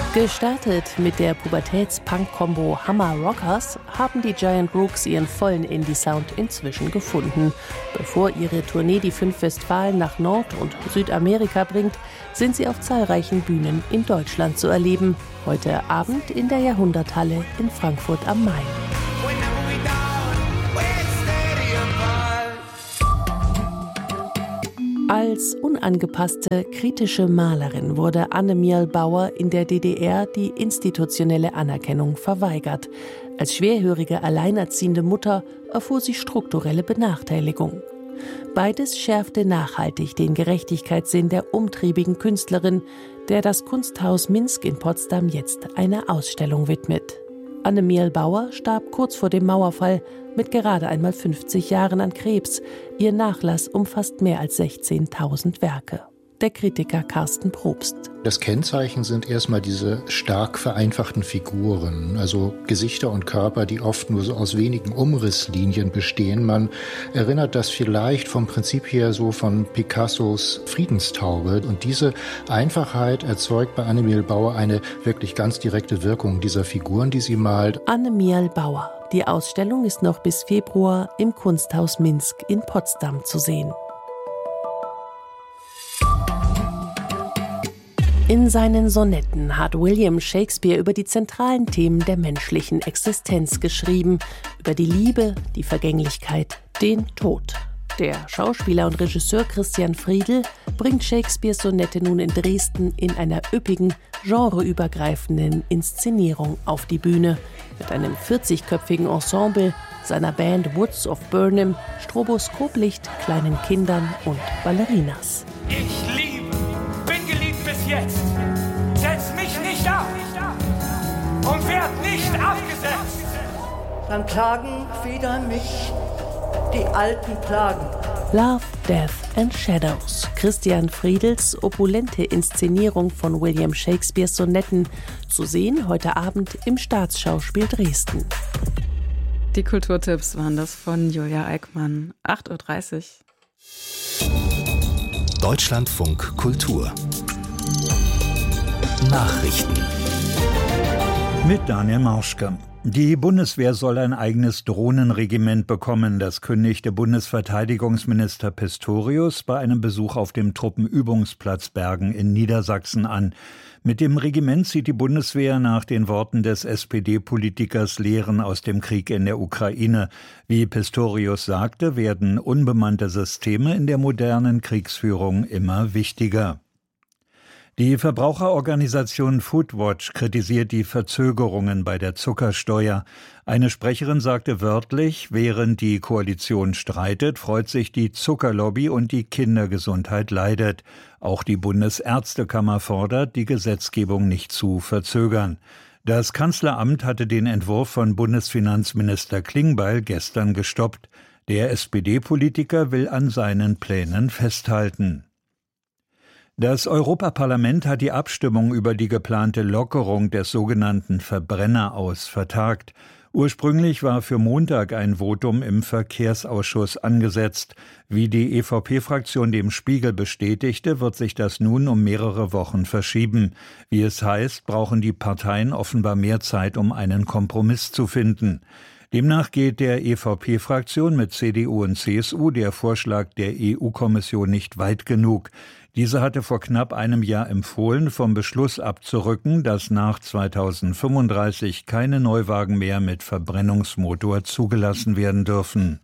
Gestartet mit der Pubertäts-Punk-Kombo Hammer Rockers haben die Giant Rooks ihren vollen Indie-Sound inzwischen gefunden. Bevor ihre Tournee die 5 Westfalen nach Nord- und Südamerika bringt, sind sie auf zahlreichen Bühnen in Deutschland zu erleben. Heute Abend in der Jahrhunderthalle in Frankfurt am Main. Als unangepasste, kritische Malerin wurde Anne-Miel Bauer in der DDR die institutionelle Anerkennung verweigert. Als schwerhörige, alleinerziehende Mutter erfuhr sie strukturelle Benachteiligung. Beides schärfte nachhaltig den Gerechtigkeitssinn der umtriebigen Künstlerin, der das Kunsthaus Minsk in Potsdam jetzt eine Ausstellung widmet. Anne-Miel Bauer starb kurz vor dem Mauerfall mit gerade einmal 50 Jahren an Krebs. Ihr Nachlass umfasst mehr als 16.000 Werke. Der Kritiker Carsten Probst. Das Kennzeichen sind erstmal diese stark vereinfachten Figuren, also Gesichter und Körper, die oft nur so aus wenigen Umrisslinien bestehen. Man erinnert das vielleicht vom Prinzip her so von Picassos Friedenstaube. Und diese Einfachheit erzeugt bei Anne-Miel Bauer eine wirklich ganz direkte Wirkung dieser Figuren, die sie malt. Anne-Miel Bauer. Die Ausstellung ist noch bis Februar im Kunsthaus Minsk in Potsdam zu sehen. In seinen Sonetten hat William Shakespeare über die zentralen Themen der menschlichen Existenz geschrieben, über die Liebe, die Vergänglichkeit, den Tod. Der Schauspieler und Regisseur Christian Friedl bringt Shakespeares Sonette nun in Dresden in einer üppigen, genreübergreifenden Inszenierung auf die Bühne. Mit einem 40-köpfigen Ensemble, seiner Band Woods of Burnham, Stroboskoplicht, kleinen Kindern und Ballerinas. Ich liebe, bin geliebt bis jetzt. Setz mich nicht ab und werd nicht abgesetzt. Dann klagen wieder mich die alten Plagen. Love, Death and Shadows. Christian Friedls opulente Inszenierung von William Shakespeares Sonetten. Zu sehen heute Abend im Staatsschauspiel Dresden. Die Kulturtipps waren das von Julia Eickmann. 8.30 Uhr. Deutschlandfunk Kultur. Nachrichten. Mit Daniel Mauschke. Die Bundeswehr soll ein eigenes Drohnenregiment bekommen. Das kündigte Bundesverteidigungsminister Pistorius bei einem Besuch auf dem Truppenübungsplatz Bergen in Niedersachsen an. Mit dem Regiment zieht die Bundeswehr nach den Worten des SPD-Politikers Lehren aus dem Krieg in der Ukraine. Wie Pistorius sagte, werden unbemannte Systeme in der modernen Kriegsführung immer wichtiger. Die Verbraucherorganisation Foodwatch kritisiert die Verzögerungen bei der Zuckersteuer. Eine Sprecherin sagte wörtlich, während die Koalition streitet, freut sich die Zuckerlobby und die Kindergesundheit leidet. Auch die Bundesärztekammer fordert, die Gesetzgebung nicht zu verzögern. Das Kanzleramt hatte den Entwurf von Bundesfinanzminister Klingbeil gestern gestoppt. Der SPD-Politiker will an seinen Plänen festhalten. Das Europaparlament hat die Abstimmung über die geplante Lockerung des sogenannten Verbrenneraus vertagt. Ursprünglich war für Montag ein Votum im Verkehrsausschuss angesetzt. Wie die EVP-Fraktion dem Spiegel bestätigte, wird sich das nun um mehrere Wochen verschieben. Wie es heißt, brauchen die Parteien offenbar mehr Zeit, um einen Kompromiss zu finden. Demnach geht der EVP-Fraktion mit CDU und CSU der Vorschlag der EU-Kommission nicht weit genug. Diese hatte vor knapp einem Jahr empfohlen, vom Beschluss abzurücken, dass nach 2035 keine Neuwagen mehr mit Verbrennungsmotor zugelassen werden dürfen.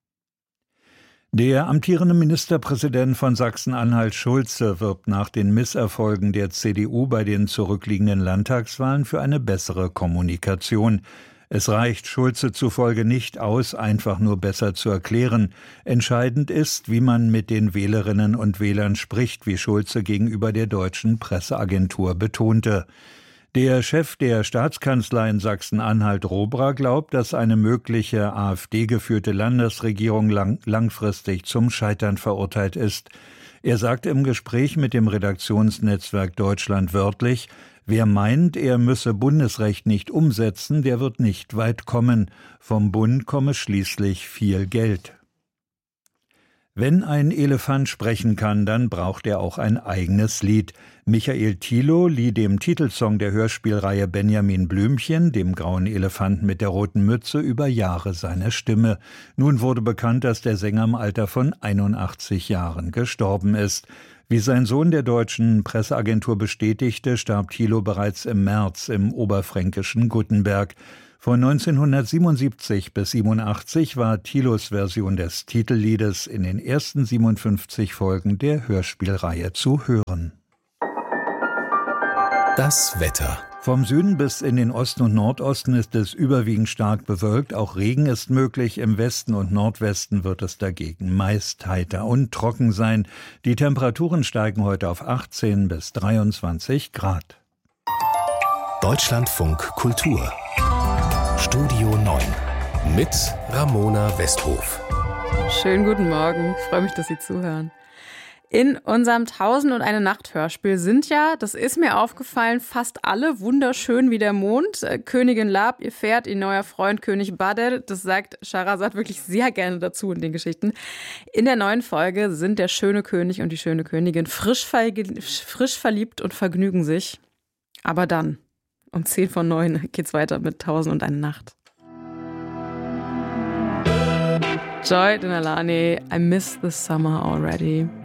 Der amtierende Ministerpräsident von Sachsen-Anhalt Schulze wirbt nach den Misserfolgen der CDU bei den zurückliegenden Landtagswahlen für eine bessere Kommunikation. Es reicht Schulze zufolge nicht aus, einfach nur besser zu erklären. Entscheidend ist, wie man mit den Wählerinnen und Wählern spricht, wie Schulze gegenüber der deutschen Presseagentur betonte. Der Chef der Staatskanzlei in Sachsen-Anhalt Robra glaubt, dass eine mögliche AfD-geführte Landesregierung langfristig zum Scheitern verurteilt ist. Er sagte im Gespräch mit dem Redaktionsnetzwerk Deutschland wörtlich, wer meint, er müsse Bundesrecht nicht umsetzen, der wird nicht weit kommen. Vom Bund komme schließlich viel Geld. Wenn ein Elefant sprechen kann, dann braucht er auch ein eigenes Lied. Michael Thilow lieh dem Titelsong der Hörspielreihe Benjamin Blümchen, dem grauen Elefanten mit der roten Mütze, über Jahre seine Stimme. Nun wurde bekannt, dass der Sänger im Alter von 81 Jahren gestorben ist. Wie sein Sohn der deutschen Presseagentur bestätigte, starb Thilow bereits im März im oberfränkischen Guttenberg. Von 1977 bis 87 war Thilows Version des Titelliedes in den ersten 57 Folgen der Hörspielreihe zu hören. Das Wetter. Vom Süden bis in den Osten und Nordosten ist es überwiegend stark bewölkt. Auch Regen ist möglich. Im Westen und Nordwesten wird es dagegen meist heiter und trocken sein. Die Temperaturen steigen heute auf 18 bis 23 Grad. Deutschlandfunk Kultur. Studio 9 mit Ramona Westhof. Schönen guten Morgen, ich freue mich, dass Sie zuhören. In unserem 1001 Nacht Hörspiel sind ja, das ist mir aufgefallen, fast alle wunderschön wie der Mond. Königin Lab, ihr Pferd, ihr neuer Freund König Badr, das sagt Scheherazade wirklich sehr gerne dazu in den Geschichten. In der neuen Folge sind der schöne König und die schöne Königin frisch verliebt und vergnügen sich. Aber dann, um 8:50 geht's weiter mit 1001 Nacht. Joy Denalani, I miss the summer already.